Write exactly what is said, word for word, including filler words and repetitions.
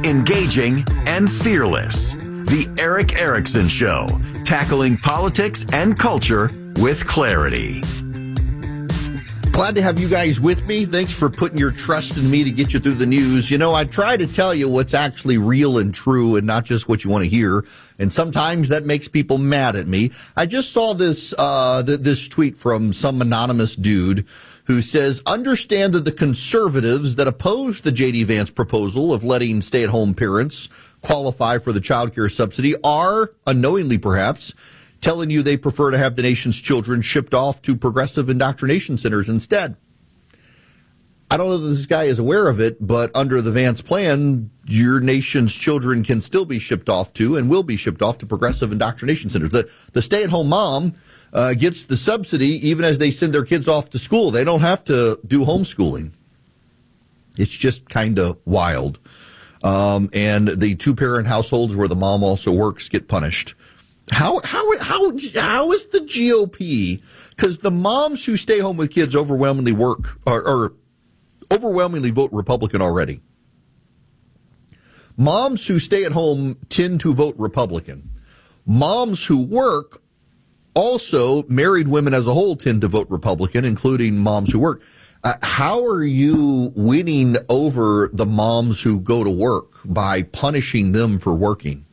engaging, and fearless. The Eric Erickson Show, tackling politics and culture with clarity. Glad to have you guys with me. Thanks for putting your trust in me to get you through the news. You know, I try to tell you what's actually real and true and not just what you want to hear. And sometimes that makes people mad at me. I just saw this uh, th- this tweet from some anonymous dude who says, understand that the conservatives that oppose the J D. Vance proposal of letting stay-at-home parents qualify for the child care subsidy are, unknowingly perhaps, telling you they prefer to have the nation's children shipped off to progressive indoctrination centers instead. I don't know that this guy is aware of it, but under the Vance plan, your nation's children can still be shipped off to and will be shipped off to progressive indoctrination centers. The, the stay-at-home mom uh, gets the subsidy even as they send their kids off to school. They don't have to do homeschooling. It's just kind of wild. Um, and the two-parent households where the mom also works get punished. How how how how is the G O P? Because the moms who stay home with kids overwhelmingly work or, or overwhelmingly vote Republican already. Moms who stay at home tend to vote Republican. Moms who work, also married women as a whole, tend to vote Republican, including moms who work. Uh, how are you winning over the moms who go to work by punishing them for working?